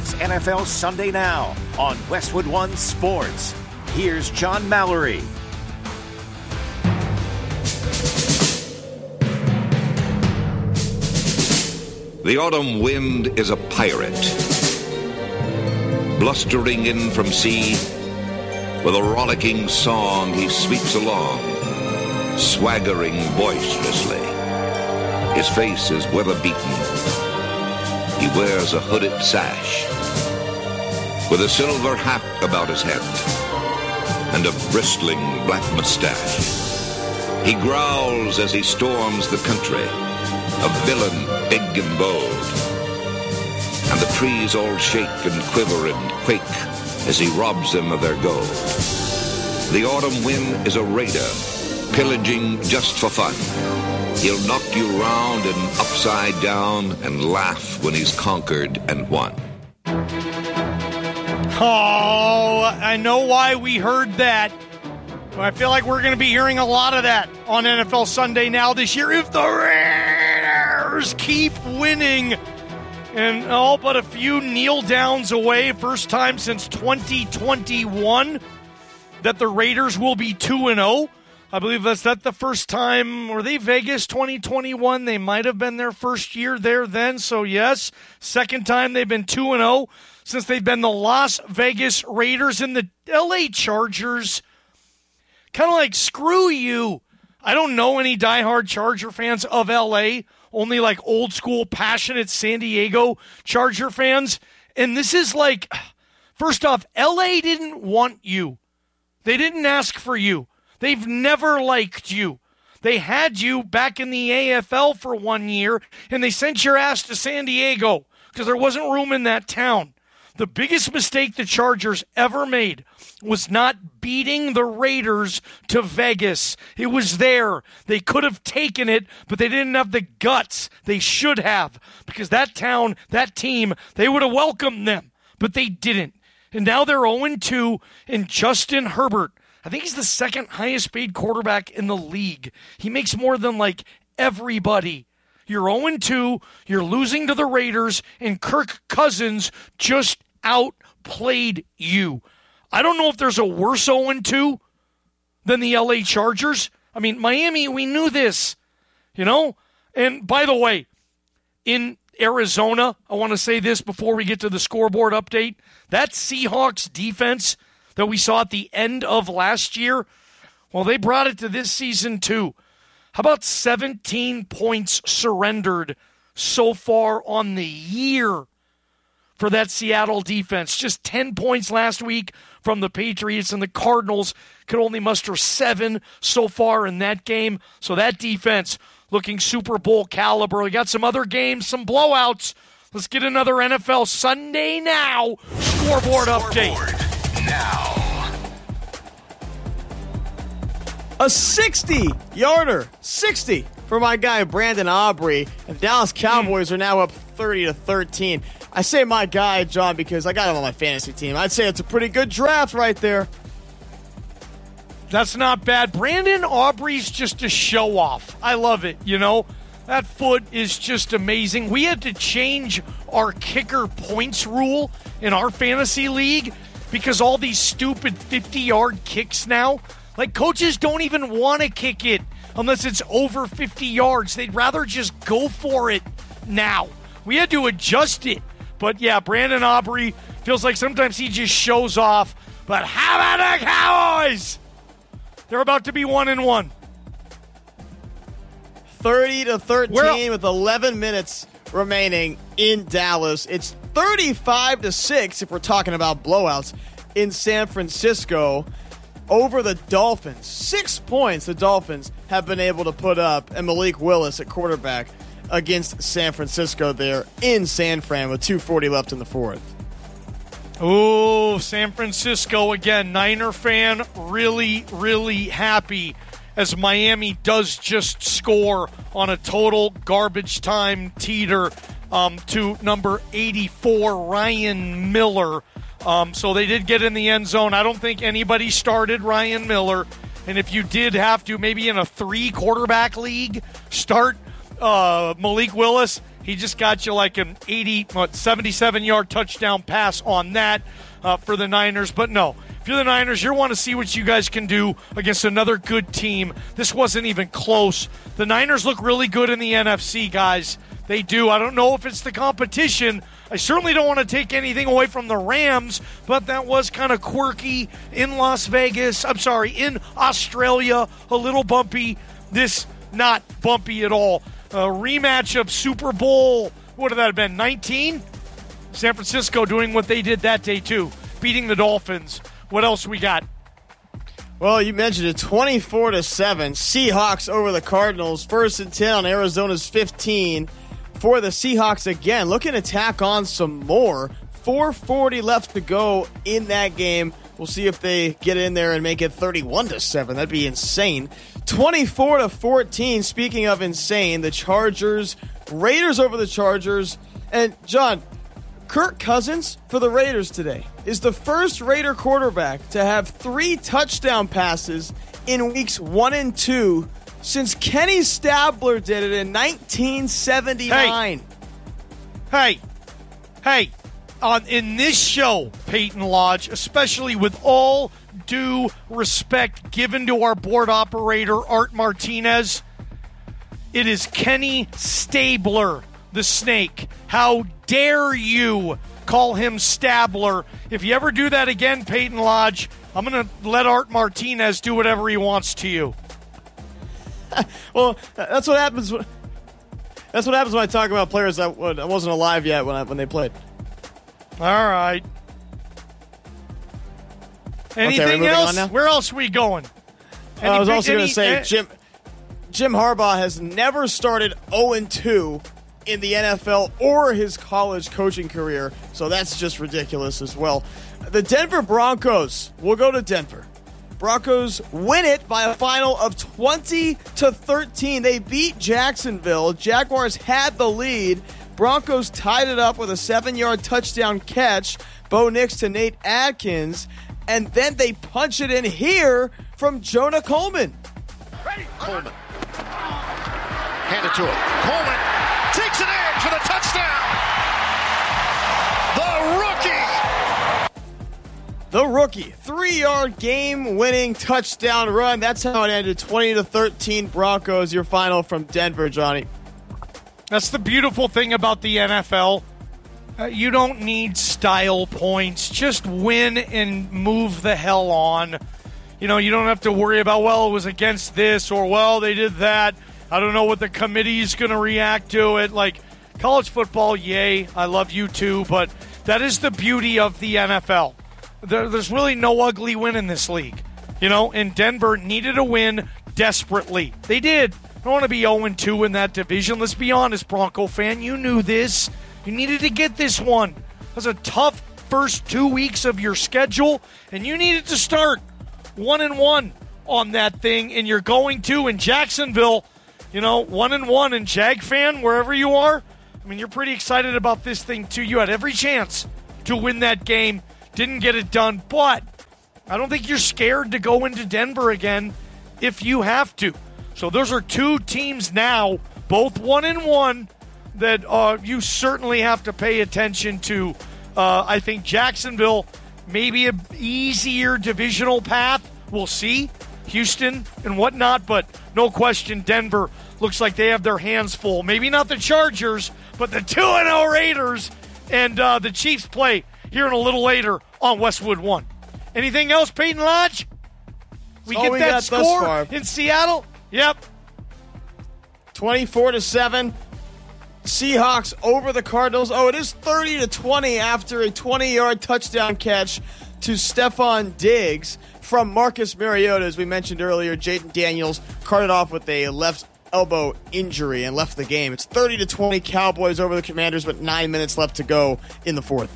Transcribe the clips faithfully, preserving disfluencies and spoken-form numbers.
It's N F L Sunday Now on Westwood One Sports. Here's John Mallory. The autumn wind is a pirate, blustering in from sea. With a rollicking song he sweeps along, swaggering boisterously. His face is weather-beaten. He wears a hooded sash, with a silver hat about his head, and a bristling black mustache. He growls as he storms the country, a villain big and bold. And the trees all shake and quiver and quake as he robs them of their gold. The autumn wind is a raider, pillaging just for fun. He'll knock you round and upside down and laugh when he's conquered and won. Oh, I know why we heard that. I feel like we're going to be hearing a lot of that on N F L Sunday Now this year if the Raiders keep winning. And all but a few kneel downs away, first time since twenty twenty-one that the Raiders will be two and oh. I believe that's that the first time, were they Vegas twenty twenty-one? They might have been their first year there then, so yes. Second time they've been two and oh since they've been the Las Vegas Raiders, and the L A Chargers. Kind of like, screw you. I don't know any diehard Charger fans of L A, only like old school, passionate San Diego Charger fans. And this is like, first off, L A didn't want you. They didn't ask for you. They've never liked you. They had you back in the A F L for one year, and they sent your ass to San Diego because there wasn't room in that town. The biggest mistake the Chargers ever made was not beating the Raiders to Vegas. It was there. They could have taken it, but they didn't have the guts. They should have, because that town, that team, they would have welcomed them, but they didn't. And now they're oh and two, and Justin Herbert, I think he's the second highest paid quarterback in the league. He makes more than like everybody. You're oh and two, you're losing to the Raiders, and Kirk Cousins just outplayed you. I don't know if there's a worse oh and two than the L A Chargers. I mean, Miami, we knew this, you know? And by the way, in Arizona, I want to say this before we get to the scoreboard update. That Seahawks defense that we saw at the end of last year, well, they brought it to this season too. How about seventeen points surrendered so far on the year for that Seattle defense? Just ten points last week from the Patriots, and the Cardinals could only muster seven so far in that game. So that defense looking Super Bowl caliber. We got some other games, some blowouts. Let's get another N F L Sunday Now scoreboard, scoreboard update. Now. A sixty-yarder, sixty for my guy Brandon Aubrey. The Dallas Cowboys are now up thirty to thirteen. I say my guy, John, because I got him on my fantasy team. I'd say it's a pretty good draft right there. That's not bad. Brandon Aubrey's just a show off. I love it, you know. That foot is just amazing. We had to change our kicker points rule in our fantasy league because all these stupid fifty-yard kicks now. Like, coaches don't even want to kick it unless it's over fifty yards. They'd rather just go for it now. We had to adjust it. But, yeah, Brandon Aubrey feels like sometimes he just shows off. But how about the Cowboys? They're about to be one and one. thirty to thirteen Where, with eleven minutes remaining in Dallas. It's thirty-five to six if we're talking about blowouts in San Francisco over the Dolphins. Six points the Dolphins have been able to put up, and Malik Willis at quarterback against San Francisco there in San Fran with two forty left in the fourth. Oh, San Francisco again. Niner fan really, really happy as Miami does just score on a total garbage time teeter um, to number eighty-four, Ryan Miller. Um, so they did get in the end zone. I don't think anybody started Ryan Miller. And if you did have to, maybe in a three-quarterback league, start uh, Malik Willis, he just got you like an eighty, what, seventy-seven-yard touchdown pass on that uh, for the Niners. But no, if you're the Niners, you want to see what you guys can do against another good team. This wasn't even close. The Niners look really good in the N F C, guys. They do. I don't know if it's the competition. I certainly don't want to take anything away from the Rams, but that was kind of quirky in Las Vegas. I'm sorry, in Australia, a little bumpy. This, not bumpy at all. A rematch of Super Bowl, what would that have been, nineteen? San Francisco doing what they did that day, too, beating the Dolphins. What else we got? Well, you mentioned it, twenty-four to seven. Seahawks over the Cardinals. First and ten on Arizona's fifteen. For the Seahawks again, looking to tack on some more. four forty left to go in that game. We'll see if they get in there and make it thirty-one to seven. That'd be insane. twenty-four to fourteen. Speaking of insane, the Chargers, Raiders over the Chargers. And John, Kirk Cousins for the Raiders today is the first Raider quarterback to have three touchdown passes in weeks one and two since Kenny Stabler did it in nineteen seventy-nine. Hey, hey, hey. On in this show, Peyton Lodge, especially with all due respect given to our board operator, Art Martinez, it is Kenny Stabler, the snake. How dare you call him Stabler? If you ever do that again, Peyton Lodge, I'm going to let Art Martinez do whatever he wants to you. Well, that's what happens. When, that's what happens when I talk about players that I wasn't alive yet when I, when they played. All right. Anything okay, else? Where else are we going? Uh, I was big, also going any, to say uh, Jim Jim Harbaugh has never started oh and two in the N F L or his college coaching career, so that's just ridiculous as well. The Denver Broncos. We'll go to Denver. Broncos win it by a final of twenty to thirteen. They beat Jacksonville. Jaguars had the lead. Broncos tied it up with a seven-yard touchdown catch. Bo Nix to Nate Atkins. And then they punch it in here from Jonah Coleman. Ready. Coleman. Hand it to him. Coleman takes it in for the touchdown. The rookie. The rookie. Three-yard game-winning touchdown run. That's how it ended. twenty to thirteen Broncos. Your final from Denver, Johnny. That's the beautiful thing about the N F L. Uh, you don't need style points. Just win and move the hell on. You know, you don't have to worry about, well, it was against this or, well, they did that. I don't know what the committee's going to react to it. Like, college football, yay, I love you too, but that is the beauty of the N F L. There, there's really no ugly win in this league. You know, and Denver needed a win desperately. They did. I don't want to be oh and two in that division. Let's be honest, Bronco fan. You knew this. You needed to get this one. It was a tough first two weeks of your schedule, and you needed to start one and one on that thing, and you're going to in Jacksonville, you know, one and one. And Jag fan, wherever you are, I mean, you're pretty excited about this thing, too. You had every chance to win that game. Didn't get it done, but I don't think you're scared to go into Denver again if you have to. So those are two teams now, both one and one, that uh, you certainly have to pay attention to. Uh, I think Jacksonville, maybe an easier divisional path. We'll see. Houston and whatnot, but no question Denver looks like they have their hands full. Maybe not the Chargers, but the two and oh Raiders, and uh, the Chiefs play here in a little later on Westwood One. Anything else, Peyton Lodge? We All get we that got thus score far. in Seattle? Yep. twenty-four to seven. Seahawks over the Cardinals. Oh, it is thirty to twenty after a twenty-yard touchdown catch to Stephon Diggs from Marcus Mariota. As we mentioned earlier, Jaden Daniels carted off with a left elbow injury and left the game. It's thirty to twenty Cowboys over the Commanders with nine minutes left to go in the fourth.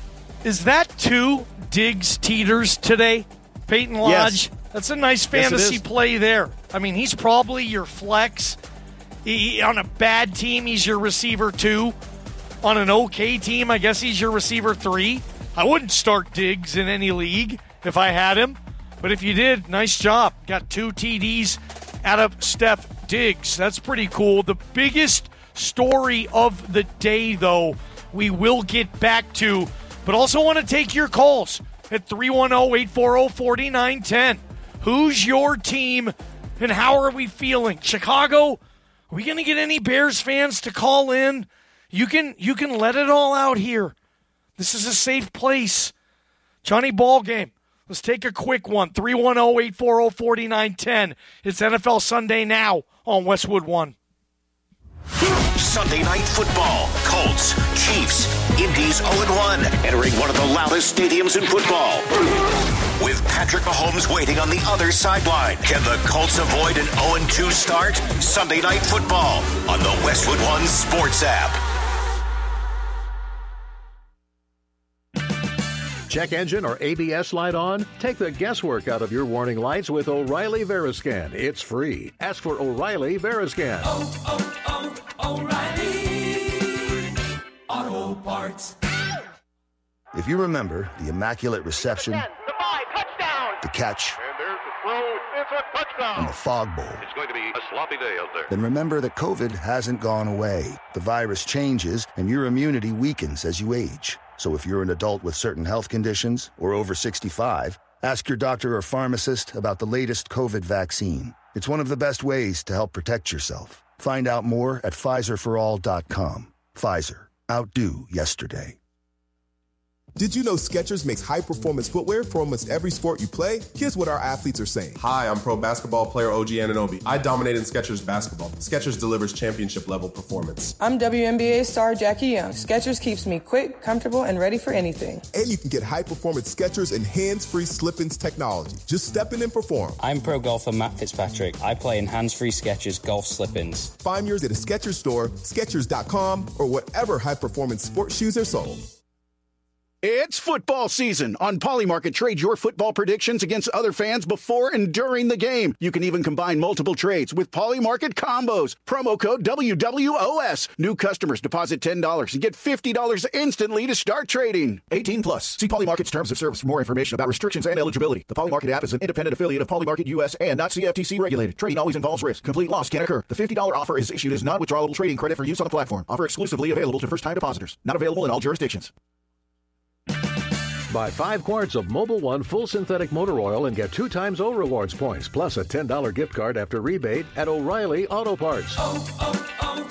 Is that two Diggs teeters today, Peyton Lodge? Yes. That's a nice fantasy play there. I mean, he's probably your flex. He, on a bad team, he's your receiver two. On an okay team, I guess he's your receiver three. I wouldn't start Diggs in any league if I had him. But if you did, nice job. Got two T Ds out of Steph Diggs. That's pretty cool. The biggest story of the day, though, we will get back to, but also want to take your calls at three one zero, eight four zero, four nine one zero. Who's your team, and how are we feeling? Chicago, are we going to get any Bears fans to call in? You can you can let it all out here. This is a safe place. Johnny Ballgame, let's take a quick one. three one zero, eight four zero, four nine one zero. It's N F L Sunday now on Westwood One. Sunday Night Football. Colts, Chiefs, Indy's oh and one, entering one of the loudest stadiums in football. With Patrick Mahomes waiting on the other sideline, can the Colts avoid an oh and two start? Sunday Night Football on the Westwood One Sports app. Check engine or A B S light on? Take the guesswork out of your warning lights with O'Reilly Veriscan. It's free. Ask for O'Reilly Veriscan. Oh, oh, oh, O'Reilly Auto Parts. If you remember the immaculate reception, ten, the five, touchdown. the catch, And there's the throw. It's a touchdown. and the fog bowl, It's going to be a sloppy day out there. then remember that COVID hasn't gone away. The virus changes, and your immunity weakens as you age. So if you're an adult with certain health conditions or over sixty-five, ask your doctor or pharmacist about the latest COVID vaccine. It's one of the best ways to help protect yourself. Find out more at Pfizer for all dot com. Pfizer. Outdo yesterday. Did you know Skechers makes high-performance footwear for almost every sport you play? Here's what our athletes are saying. Hi, I'm pro basketball player O G Anunoby. I dominate in Skechers basketball. Skechers delivers championship-level performance. I'm W N B A star Jackie Young. Skechers keeps me quick, comfortable, and ready for anything. And you can get high-performance Skechers and hands-free slip-ins technology. Just step in and perform. I'm pro golfer Matt Fitzpatrick. I play in hands-free Skechers golf slip-ins. Find yours at a Skechers store, Skechers dot com, or whatever high-performance sports shoes are sold. It's football season. On Polymarket, trade your football predictions against other fans before and during the game. You can even combine multiple trades with Polymarket combos. Promo code W W O S. New customers deposit ten dollars and get fifty dollars instantly to start trading. eighteen plus. See Polymarket's terms of service for more information about restrictions and eligibility. The Polymarket app is an independent affiliate of Polymarket U S and not C F T C regulated. Trading always involves risk. Complete loss can occur. The fifty dollars offer is issued as non-withdrawable trading credit for use on the platform. Offer exclusively available to first-time depositors. Not available in all jurisdictions. Buy five quarts of Mobil One full synthetic motor oil and get two times O Rewards points, plus a ten dollars gift card after rebate at O'Reilly Auto Parts. Oh,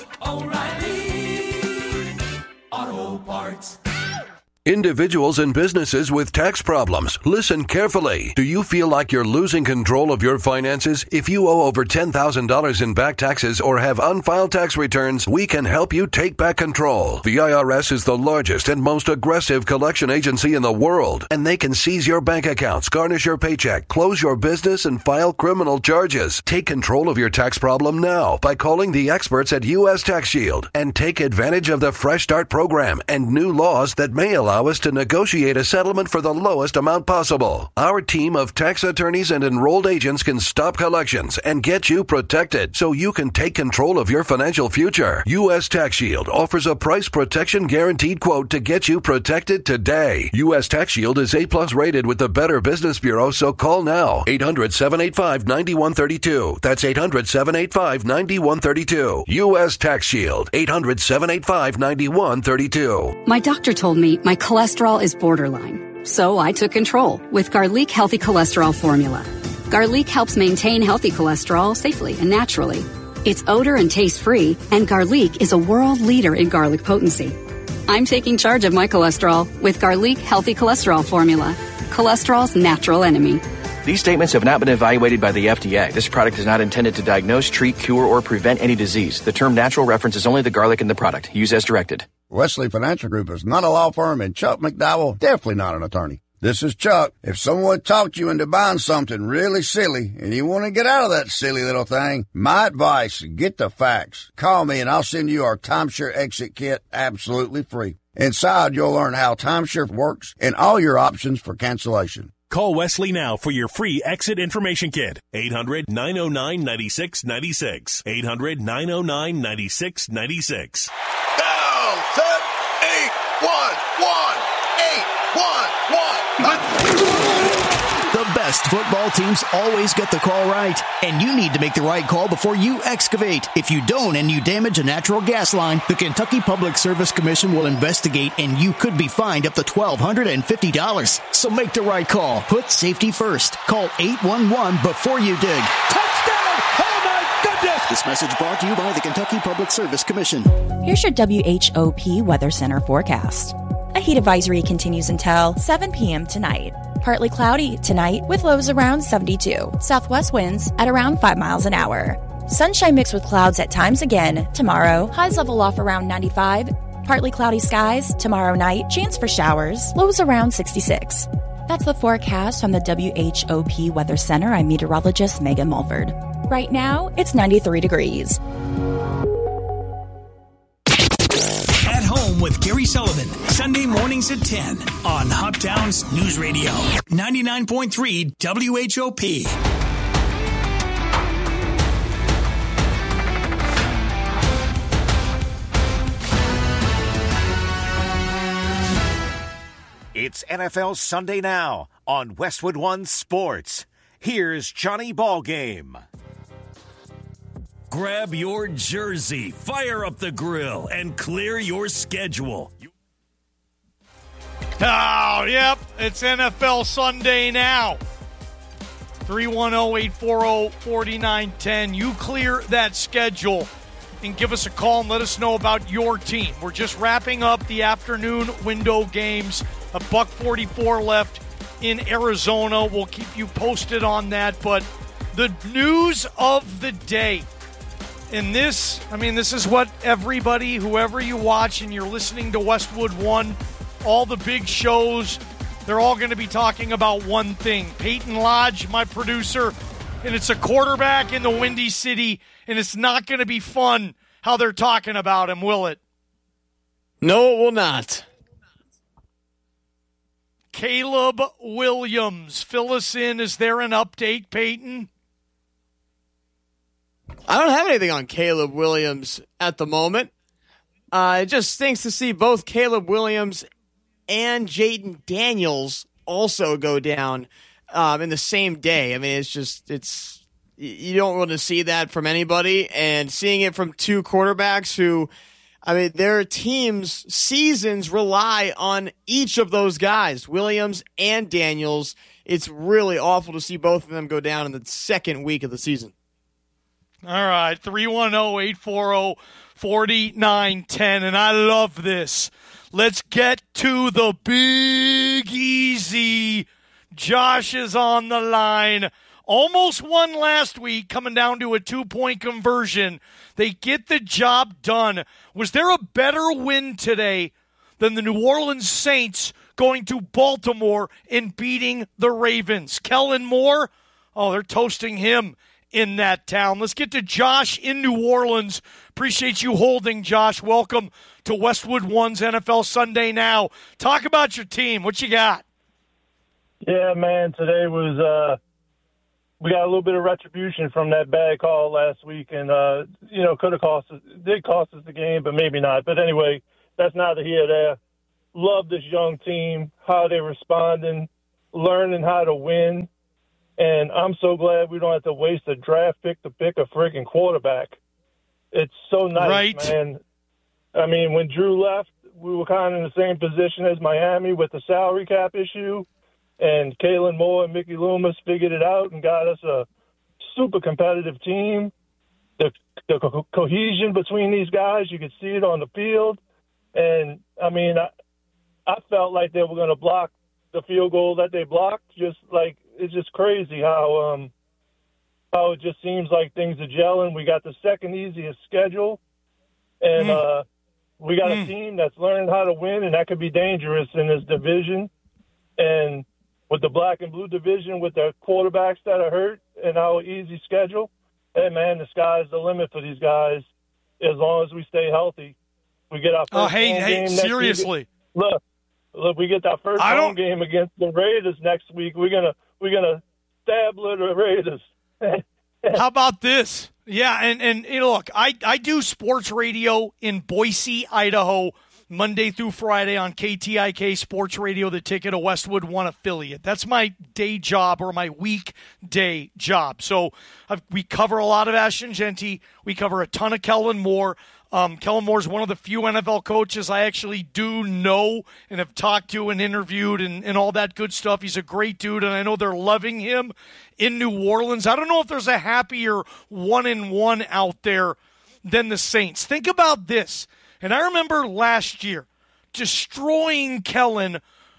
oh, oh, O'Reilly Auto Parts. Individuals and businesses with tax problems, listen carefully. Do you feel like you're losing control of your finances? If you owe over ten thousand dollars in back taxes or have unfiled tax returns, we can help you take back control. The I R S is the largest and most aggressive collection agency in the world, and they can seize your bank accounts, garnish your paycheck, close your business, and file criminal charges. Take control of your tax problem now by calling the experts at U S Tax Shield and take advantage of the Fresh Start program and new laws that may allow us to negotiate a settlement for the lowest amount possible. Our team of tax attorneys and enrolled agents can stop collections and get you protected so you can take control of your financial future. U S Tax Shield offers a price protection guaranteed quote to get you protected today. U S Tax Shield is A plus rated with the Better Business Bureau, so call now. eight hundred, seven eight five, nine one three two. That's eight hundred, seven eight five, nine one three two. U S Tax Shield. eight hundred, seven eight five, nine one three two. My doctor told me my cholesterol is borderline, so I took control with Garlic Healthy Cholesterol Formula. Garlic helps maintain healthy cholesterol safely and naturally. It's odor and taste-free, and Garlic is a world leader in garlic potency. I'm taking charge of my cholesterol with Garlic Healthy Cholesterol Formula, cholesterol's natural enemy. These statements have not been evaluated by the F D A. This product is not intended to diagnose, treat, cure, or prevent any disease. The term natural references only the garlic in the product. Use as directed. Wesley Financial Group is not a law firm, and Chuck McDowell definitely not an attorney. This is Chuck. If someone talked you into buying something really silly and you want to get out of that silly little thing, my advice, get the facts. Call me and I'll send you our timeshare exit kit absolutely free. Inside, you'll learn how timeshare works and all your options for cancellation. Call Wesley now for your free exit information kit. eight hundred, nine oh nine, nine six nine six. eight hundred, nine oh nine, nine six nine six. Down, set, eight, one, one, eight, one, one. The best Best football teams always get the call right, and you need to make the right call before you excavate. If you don't and you damage a natural gas line, the Kentucky Public Service Commission will investigate, and you could be fined up to twelve fifty dollars. So make the right call. Put safety first. Call eight one one before you dig. Touchdown! Oh my goodness! This message brought to you by the Kentucky Public Service Commission. Here's your W H O P Weather Center forecast. A heat advisory continues until seven p.m. tonight. Partly cloudy tonight with lows around seventy-two. Southwest winds at around five miles an hour. Sunshine mixed with clouds at times again tomorrow. Highs level off around ninety-five. Partly cloudy skies tomorrow night. Chance for showers. Lows around sixty-six. That's the forecast from the W H O P Weather Center. I'm meteorologist Megan Mulford. Right now, it's ninety-three degrees. At Home with Gary Sullivan, Sunday mornings at ten on Hoptown's News Radio, ninety-nine point three W H O P. It's N F L Sunday Now on Westwood One Sports. Here's Johnny Ballgame. Grab your jersey, fire up the grill, and clear your schedule. Oh, yep. It's N F L Sunday Now. three one zero, eight four zero, four nine one zero. You clear that schedule and give us a call and let us know about your team. We're just wrapping up the afternoon window games. A buck forty-four left in Arizona. We'll keep you posted on that. But the news of the day. And this, I mean, this is what everybody, whoever you watch and you're listening to Westwood One, all the big shows, they're all going to be talking about one thing. Peyton Lodge, my producer, and it's a quarterback in the Windy City, and it's not going to be fun how they're talking about him, will it? No, it will not. Caleb Williams, fill us in. Is there an update, Peyton? I don't have anything on Caleb Williams at the moment. Uh, it just stinks to see both Caleb Williams and Jaden Daniels also go down um, in the same day. I mean, it's just, it's, you don't want to see that from anybody, and seeing it from two quarterbacks who, I mean, their teams' seasons rely on each of those guys, Williams and Daniels. It's really awful to see both of them go down in the second week of the season. All right, three one zero, eight four zero, four nine one zero, and I love this. Let's get to the Big Easy. Josh is on the line. Almost won last week, coming down to a two-point conversion. They get the job done. Was there a better win today than the New Orleans Saints going to Baltimore and beating the Ravens? Kellen Moore, oh, they're toasting him in that town. Let's get to Josh in New Orleans. Appreciate you holding, Josh. Welcome to Westwood One's N F L Sunday Now. Talk about your team. What you got? Yeah, man, today was uh, we got a little bit of retribution from that bad call last week, and uh, you know, could have cost us, did cost us the game, but maybe not. But anyway, that's neither here nor there. Love this young team, how they're responding, learning how to win. And I'm so glad we don't have to waste a draft pick to pick a freaking quarterback. It's so nice, right. man. I mean, when Drew left, we were kind of in the same position as Miami with the salary cap issue. And Kalen Moore and Mickey Loomis figured it out and got us a super competitive team. The, the co- cohesion between these guys, you could see it on the field. And, I mean, I, I felt like they were going to block the field goal that they blocked, just like, it's just crazy how um, how it just seems like things are gelling. We got the second easiest schedule, and mm. uh, we got mm. a team that's learning how to win, and that could be dangerous in this division. And with the black and blue division, with the quarterbacks that are hurt and our easy schedule, hey, man, the sky's the limit for these guys as long as we stay healthy. We get our first oh, hey, home hey, game seriously. Next week. Look, look, we get our first I home don't... game against the Raiders next week. We're gonna we're gonna stabler the Raiders. How about this? Yeah, and and you know, look, I I do sports radio in Boise, Idaho, Monday through Friday on K T I K Sports Radio, the Ticket, a Westwood One affiliate. That's my day job or my weekday job. So uh, we cover a lot of Ashton Jeanty. We cover a ton of Kellen Moore. Um, Kellen Moore is one of the few N F L coaches I actually do know and have talked to and interviewed and, and all that good stuff. He's a great dude, and I know they're loving him in New Orleans. I don't know if there's a happier one-and-one out there than the Saints. Think about this. And I remember last year destroying Kellen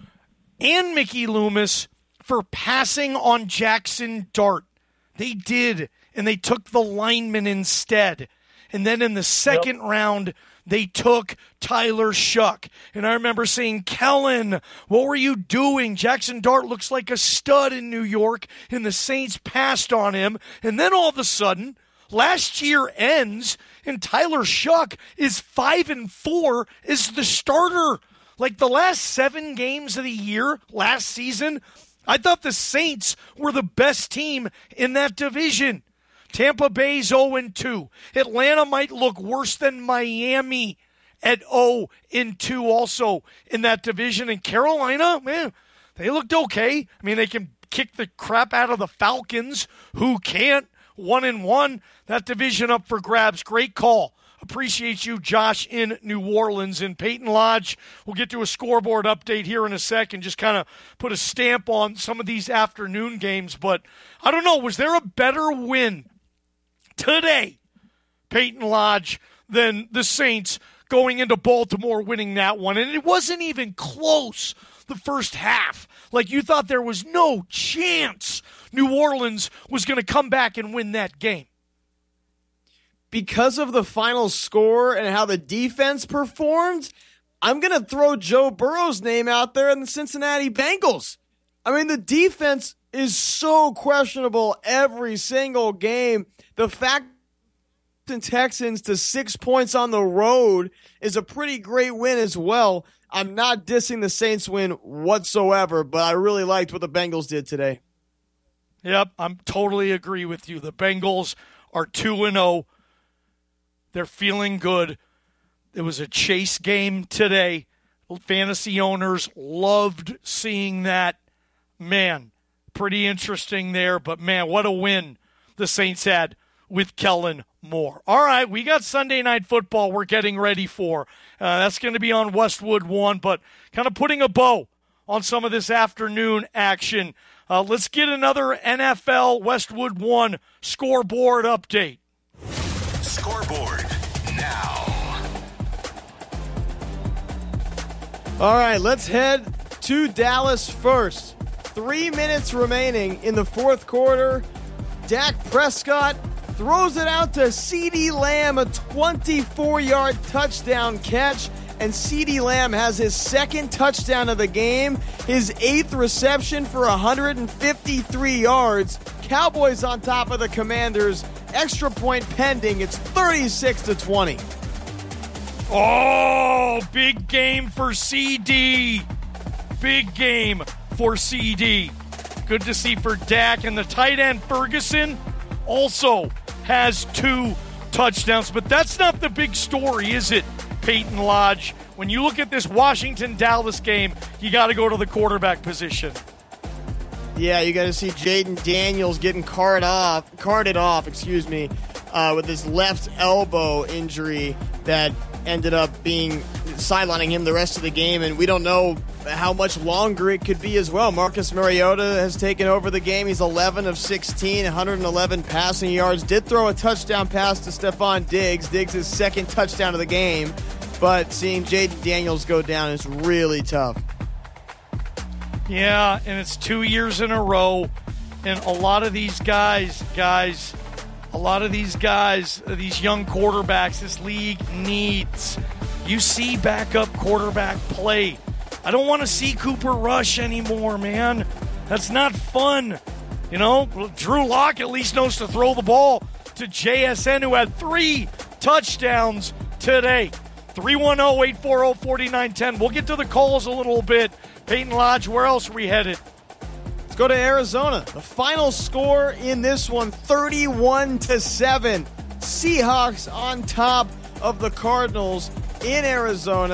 and Mickey Loomis for passing on Jackson Dart. They did, and they took the lineman instead. And then in the second yep. round, they took Tyler Shuck. And I remember saying, Kellen, what were you doing? Jackson Dart looks like a stud in New York, and the Saints passed on him. And then all of a sudden, last year ends, and Tyler Shuck is five and four as the starter. Like the last seven games of the year, last season, I thought the Saints were the best team in that division. Tampa Bay's oh and two. Atlanta might look worse than Miami at oh and two also in that division. And Carolina, man, they looked okay. I mean, they can kick the crap out of the Falcons. Who can't? One and one. That division up for grabs. Great call. Appreciate you, Josh, in New Orleans. And Peyton Lodge, we'll get to a scoreboard update here in a second, just kind of put a stamp on some of these afternoon games. But I don't know, was there a better win today, Peyton Lodge, than the Saints going into Baltimore winning that one? And it wasn't even close the first half. Like, you thought there was no chance New Orleans was going to come back and win that game. Because of the final score and how the defense performed, I'm going to throw Joe Burrow's name out there in the Cincinnati Bengals. I mean, the defense is so questionable every single game. The fact that Texans to six points on the road is a pretty great win as well. I'm not dissing the Saints win whatsoever, but I really liked what the Bengals did today. Yep, I'm totally agree with you. The Bengals are two and oh. They're feeling good. It was a chase game today. Fantasy owners loved seeing that. Man, pretty interesting there, but man, what a win the Saints had with Kellen Moore. All right, we got Sunday Night Football we're getting ready for. Uh, that's going to be on Westwood One, but kind of putting a bow on some of this afternoon action. Uh, let's get another N F L Westwood One scoreboard update. Scoreboard now. All right, let's head to Dallas first. Three minutes remaining in the fourth quarter. Dak Prescott throws it out to CeeDee Lamb, a twenty-four-yard touchdown catch, and CeeDee Lamb has his second touchdown of the game, his eighth reception for one hundred fifty-three yards. Cowboys on top of the Commanders. Extra point pending. It's thirty-six to twenty. Oh, big game for C D. Big game for C D. Good to see for Dak. And the tight end Ferguson also has two touchdowns. But that's not the big story, is it, Peyton Lodge? When you look at this Washington-Dallas game, you got to go to the quarterback position. Yeah, you got to see Jaden Daniels getting carted off, carted off, excuse me, uh, with his left elbow injury that ended up being sidelining him the rest of the game, and we don't know how much longer it could be as well. Marcus Mariota has taken over the game. He's eleven of sixteen, one hundred eleven passing yards. Did throw a touchdown pass to Stephon Diggs. Diggs' his second touchdown of the game, but seeing Jaden Daniels go down is really tough. Yeah, and it's two years in a row, and a lot of these guys, guys, a lot of these guys, these young quarterbacks, this league needs. You see backup quarterback play. I don't want to see Cooper Rush anymore, man. That's not fun. You know, Drew Lock at least knows to throw the ball to J S N, who had three touchdowns today. three one zero, eight four zero, four nine one zero. We'll get to the calls a little bit. Peyton Lodge, where else are we headed? Let's go to Arizona. The final score in this one, thirty-one to seven. Seahawks on top of the Cardinals in Arizona.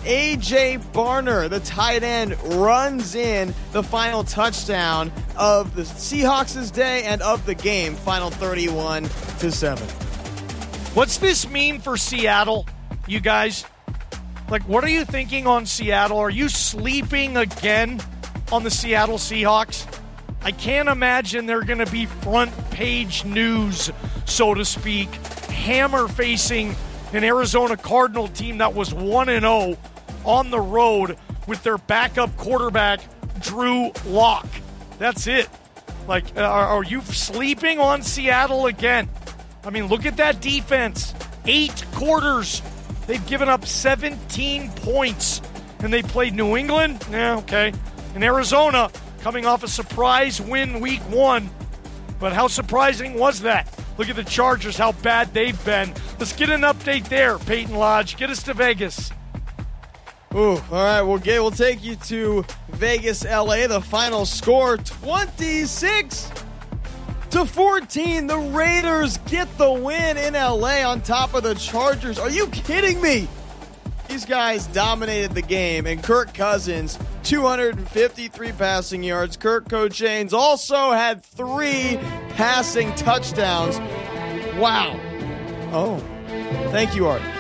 A J. Barner, the tight end, runs in the final touchdown of the Seahawks' day and of the game. Final thirty-one to seven. What's this mean for Seattle, you guys? Like, what are you thinking on Seattle? Are you sleeping again on the Seattle Seahawks? I can't imagine they're going to be front page news, so to speak, hammer facing an Arizona Cardinal team that was one and oh on the road with their backup quarterback, Drew Lock. That's it. Like, are, are you sleeping on Seattle again? I mean, look at that defense. Eight quarters. They've given up seventeen points. And they played New England? Yeah, okay. And Arizona, coming off a surprise win week one. But how surprising was that? Look at the Chargers, how bad they've been. Let's get an update there, Peyton Lodge. Get us to Vegas. Ooh, all right, we'll get we'll take you to Vegas, L A. The final score, twenty-six to fourteen. The Raiders get the win in L A on top of the Chargers. Are you kidding me? These guys dominated the game, and Kirk Cousins, two hundred fifty-three passing yards. Kirk Cochains also had three passing touchdowns. Wow. Oh, thank you, Art.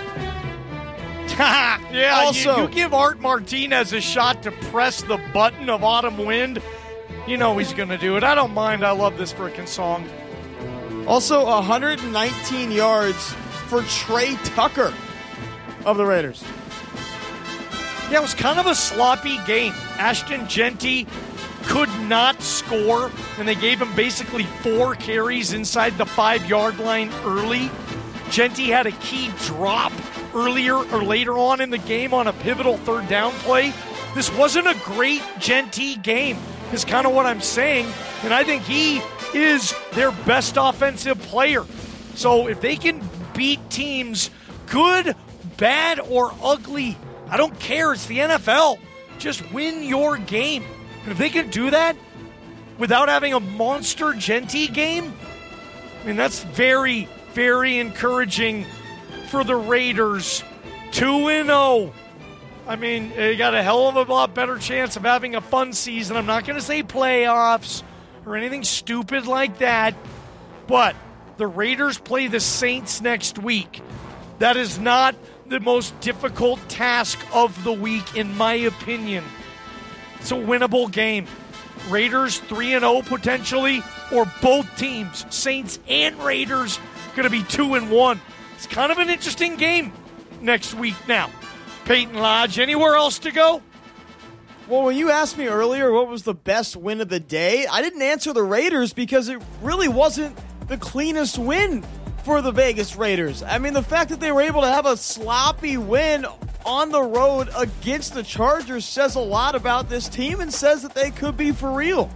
yeah, also, you, you give Art Martinez a shot to press the button of Autumn Wind. You know he's going to do it. I don't mind. I love this freaking song. Also, one hundred nineteen yards for Trey Tucker of the Raiders. Yeah, it was kind of a sloppy game. Ashton Genty could not score, and they gave him basically four carries inside the five-yard line early. Genty had a key drop earlier or later on in the game on a pivotal third down play. This wasn't a great Genty game, is kind of what I'm saying, and I think he is their best offensive player. So if they can beat teams, good, bad, or ugly, I don't care. It's the N F L. Just win your game. And if they can do that without having a monster Genty game, I mean, that's very, very encouraging for the Raiders. two and oh. I mean, they got a hell of a lot better chance of having a fun season. I'm not going to say playoffs or anything stupid like that, but the Raiders play the Saints next week. That is not the most difficult task of the week, in my opinion. It's a winnable game. Raiders three and oh potentially, or both teams, Saints and Raiders, going to be two and one. It's kind of an interesting game next week now. Peyton Lodge, anywhere else to go? Well, when you asked me earlier what was the best win of the day, I didn't answer the Raiders because it really wasn't the cleanest win for the Vegas Raiders. I mean, the fact that they were able to have a sloppy win on the road against the Chargers says a lot about this team and says that they could be for real.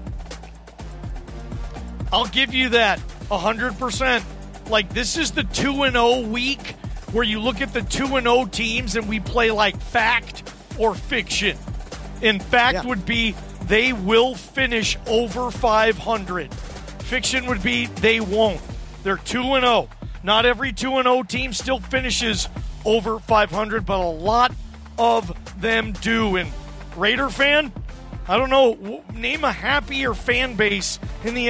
I'll give you that one hundred percent. Like, this is the two and oh week where you look at the two and oh teams and we play like fact or fiction. In fact yeah. would be they will finish over five hundred. Fiction would be they won't. They're two and oh. Not every two and oh team still finishes over five hundred, but a lot of them do. And Raider fan, I don't know, name a happier fan base in the